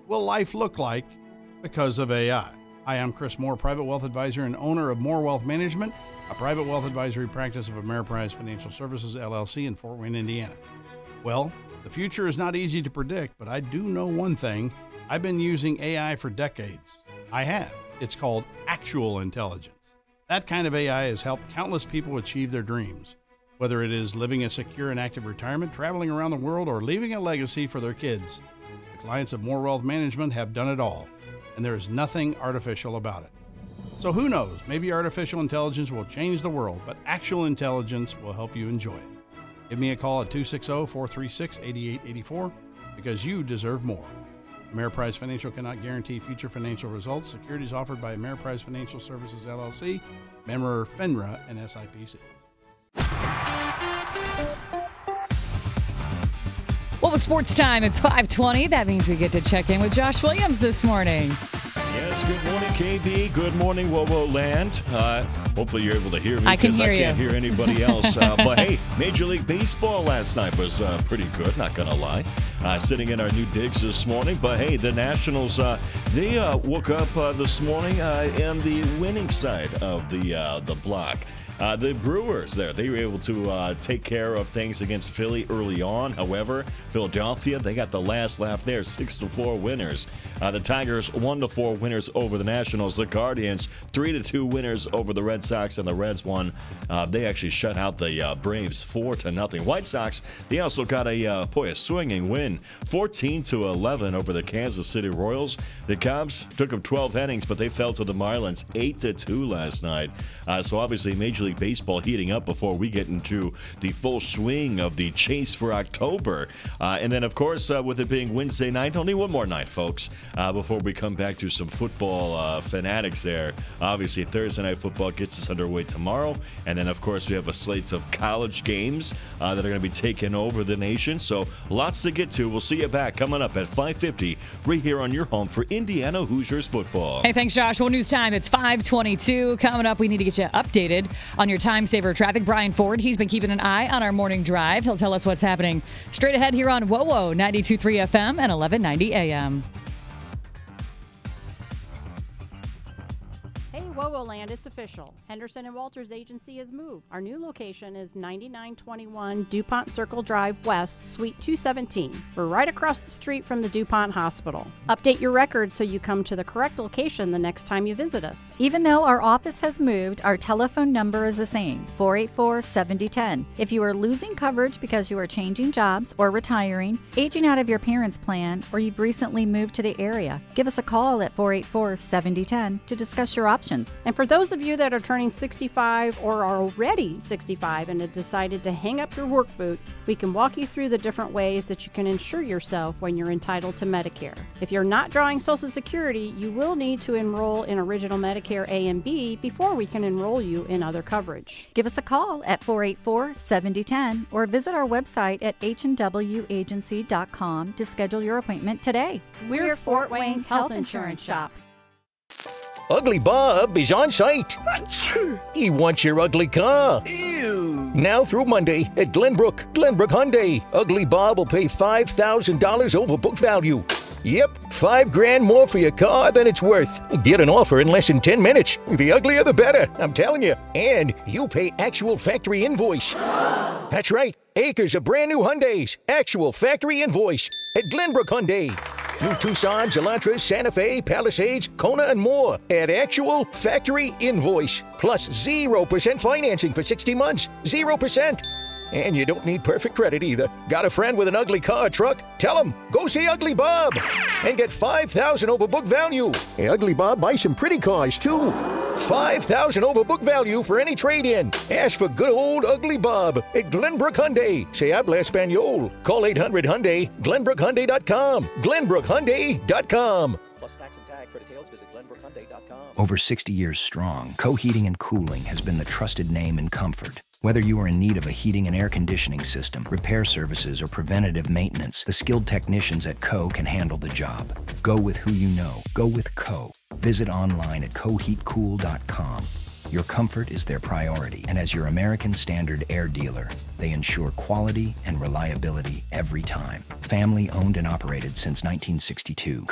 will life look like because of AI? Hi, I'm Chris Moore, private wealth advisor and owner of Moore Wealth Management, a private wealth advisory practice of Ameriprise Financial Services, LLC in Fort Wayne, Indiana. Well, the future is not easy to predict, but I do know one thing. I've been using AI for decades. I have. It's called actual intelligence. That kind of AI has helped countless people achieve their dreams. Whether it is living a secure and active retirement, traveling around the world, or leaving a legacy for their kids, the clients of Moore Wealth Management have done it all, and there is nothing artificial about it. So who knows, maybe artificial intelligence will change the world, but actual intelligence will help you enjoy it. Give me a call at 260-436-8884 because you deserve more. Ameriprise Financial cannot guarantee future financial results. Securities offered by Ameriprise Financial Services, LLC, member FINRA and SIPC. Well, with sports time, it's 5:20. That means we get to check in with Josh Williams this morning. Yes, good morning, KB. Good morning, WOWO Land. Hopefully you're able to hear me I can because hear I can't you. hear anybody else. But hey, Major League Baseball last night was pretty good, not going to lie. Sitting in our new digs this morning. But hey, the Nationals, they woke up this morning on the winning side of the block. The Brewers they were able to take care of things against Philly early on. However, Philadelphia, they got the last laugh there, 6-4 winners. The Tigers 1-4 winners over the Nationals. The Guardians 3-2 winners over the Red Sox, and the Reds won. They actually shut out the Braves 4-0. White Sox, they also got a swinging win, 14-11 over the Kansas City Royals. The Cubs took them 12 innings, but they fell to the Marlins 8-2 last night. So obviously, Major League Baseball heating up before we get into the full swing of the chase for October. And then, of course, with it being Wednesday night, only one more night, folks, before we come back to some football fanatics there. Obviously, Thursday Night Football gets us underway tomorrow. And then, of course, we have a slate of college games that are going to be taking over the nation. So lots to get to. We'll see you back coming up at 5:50 right here on your home for Indiana Hoosiers football. Hey, thanks, Josh. Well, news time. It's 5:22. Coming up, we need to get you updated on your time saver traffic. Brian Ford, he's been keeping an eye on our morning drive. He'll tell us what's happening straight ahead here on WOWO 92.3 FM and 1190 AM. Hey, WOWO Land, it's official. Henderson & Walters Agency has moved. Our new location is 9921 DuPont Circle Drive West, Suite 217. We're right across the street from the DuPont Hospital. Update your records so you come to the correct location the next time you visit us. Even though our office has moved, our telephone number is the same, 484-7010. If you are losing coverage because you are changing jobs or retiring, aging out of your parents' plan, or you've recently moved to the area, give us a call at 484-7010 to discuss your options. And for those of you that are turning 65 or are already 65 and have decided to hang up your work boots, we can walk you through the different ways that you can insure yourself when you're entitled to Medicare. If you're not drawing Social Security, you will need to enroll in Original Medicare A and B before we can enroll you in other coverage. Give us a call at 484-7010 or visit our website at hnwagency.com to schedule your appointment today. We're Fort Wayne's health insurance shop. Ugly Bob is on site. He wants your ugly car. Ew. Now through Monday at Glenbrook Hyundai. Ugly Bob will pay $5,000 over book value. Yep, $5,000 more for your car than it's worth. Get an offer in less than 10 minutes. The uglier the better, I'm telling you. And you pay actual factory invoice. That's right, acres of brand new Hyundais. Actual factory invoice at Glenbrook Hyundai. New Tucsons, Elantras, Santa Fe, Palisades, Kona, and more at actual factory invoice. Plus 0% financing for 60 months. 0%. And you don't need perfect credit either. Got a friend with an ugly car or truck? Tell him, go see Ugly Bob and get $5,000 over book value. Hey, Ugly Bob buys some pretty cars too. $5,000 over book value for any trade-in. Ask for good old Ugly Bob at Glenbrook Hyundai. Se habla Espanol. Call 800-HYUNDAI, GlenbrookHyundai.com. GlenbrookHyundai.com. Plus tax and tag. For details, visit GlenbrookHyundai.com. Over 60 years strong, Co-Heating and Cooling has been the trusted name in comfort. Whether you are in need of a heating and air conditioning system, repair services, or preventative maintenance, the skilled technicians at Co can handle the job. Go with who you know. Go with Co. Visit online at coheatcool.com. Your comfort is their priority, and as your American Standard Air dealer, they ensure quality and reliability every time. Family owned and operated since 1962.